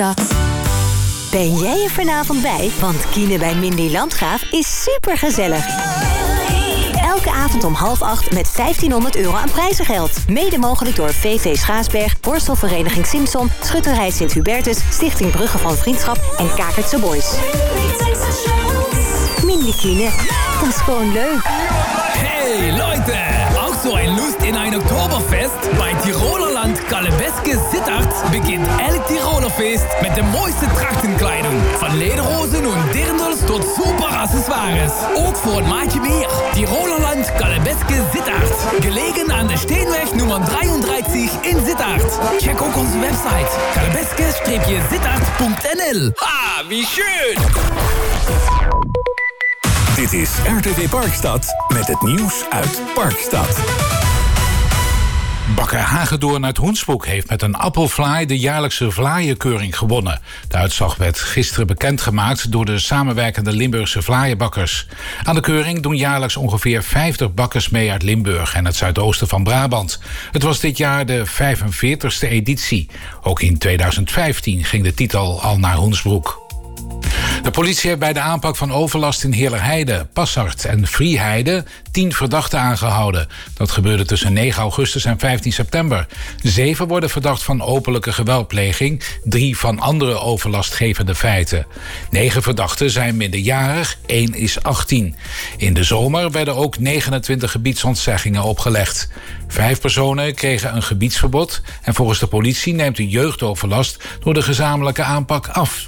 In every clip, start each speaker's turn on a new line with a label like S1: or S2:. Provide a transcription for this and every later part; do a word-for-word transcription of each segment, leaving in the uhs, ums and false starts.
S1: Parkstad.
S2: Ben jij er vanavond bij? Want Kine bij Mindy Landgraaf is supergezellig. Elke avond om half acht met vijftienhonderd euro aan prijzengeld. Mede mogelijk door V V Schaasberg, Borstelvereniging Simson, Schutterij Sint-Hubertus, Stichting Brugge van Vriendschap en Kakertse Boys. Mindy Kine, dat is gewoon leuk.
S3: Hey Leute, auch so ein Lust in ein Oktoberfest? Bei Tirolerland Kalebeske Sittard beginnt elk Tirolerfeest mit der mooiste Trachtenkleidung. Von Lederhosen und Dirndls tot super Accessoires. Ook voor het maatje meer. Tirolerland Kalebeske Sittard. Gelegen aan de Steenweg nummer drieëndertig in Sittard. Check ook onze website kalebeske sittard punt n l. Ha, wie schön!
S4: Dit is R T V Parkstad met het nieuws uit Parkstad.
S5: Bakker Hagedoorn uit Hoensbroek heeft met een appelflaai de jaarlijkse vlaaienkeuring gewonnen. De uitslag werd gisteren bekendgemaakt door de samenwerkende Limburgse vlaaienbakkers. Aan de keuring doen jaarlijks ongeveer vijftig bakkers mee uit Limburg en het zuidoosten van Brabant. Het was dit jaar de vijfenveertigste editie. Ook in tweeduizend vijftien ging de titel al naar Hoensbroek. De politie heeft bij de aanpak van overlast in Heerlerheide, Passart en Vrieheide tien verdachten aangehouden. Dat gebeurde tussen negen augustus en vijftien september. Zeven worden verdacht van openlijke geweldpleging, drie van andere overlastgevende feiten. Negen verdachten zijn minderjarig, één is achttien. In de zomer werden ook negenentwintig gebiedsontzeggingen opgelegd. Vijf personen kregen een gebiedsverbod en volgens de politie neemt de jeugdoverlast door de gezamenlijke aanpak af.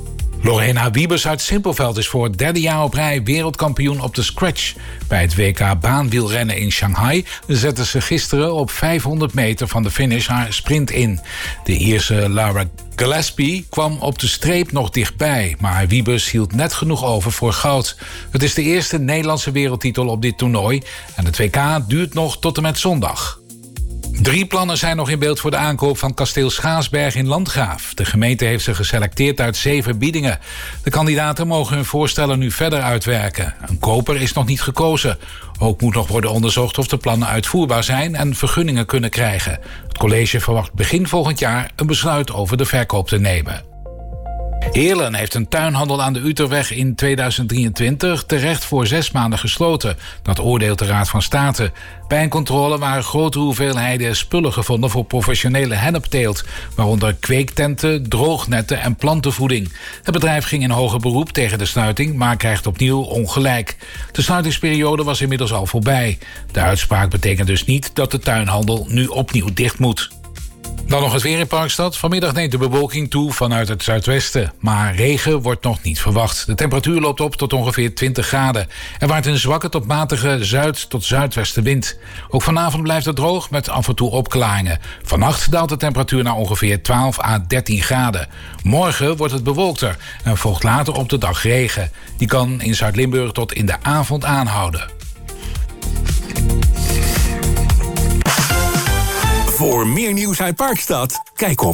S5: Lorena Wiebes uit Simpelveld is voor het derde jaar op rij wereldkampioen op de scratch. Bij het W K baanwielrennen in Shanghai zette ze gisteren op vijfhonderd meter van de finish haar sprint in. De Ierse Lara Gillespie kwam op de streep nog dichtbij, maar Wiebes hield net genoeg over voor goud. Het is de eerste Nederlandse wereldtitel op dit toernooi en het W K duurt nog tot en met zondag. Drie plannen zijn nog in beeld voor de aankoop van kasteel Schaasberg in Landgraaf. De gemeente heeft ze geselecteerd uit zeven biedingen. De kandidaten mogen hun voorstellen nu verder uitwerken. Een koper is nog niet gekozen. Ook moet nog worden onderzocht of de plannen uitvoerbaar zijn en vergunningen kunnen krijgen. Het college verwacht begin volgend jaar een besluit over de verkoop te nemen. Heerlen heeft een tuinhandel aan de Uterweg in tweeduizend drieëntwintig terecht voor zes maanden gesloten. Dat oordeelt de Raad van State. Bij een controle waren grote hoeveelheden spullen gevonden voor professionele hennepteelt, waaronder kweektenten, droognetten en plantenvoeding. Het bedrijf ging in hoger beroep tegen de sluiting, maar krijgt opnieuw ongelijk. De sluitingsperiode was inmiddels al voorbij. De uitspraak betekent dus niet dat de tuinhandel nu opnieuw dicht moet. Dan nog het weer in Parkstad. Vanmiddag neemt de bewolking toe vanuit het zuidwesten. Maar regen wordt nog niet verwacht. De temperatuur loopt op tot ongeveer twintig graden. Er waait een zwakke tot matige zuid- tot zuidwestenwind. Ook vanavond blijft het droog met af en toe opklaringen. Vannacht daalt de temperatuur naar ongeveer twaalf à dertien graden. Morgen wordt het bewolkter en volgt later op de dag regen. Die kan in Zuid-Limburg tot in de avond aanhouden.
S4: Voor meer nieuws uit Parkstad, kijk op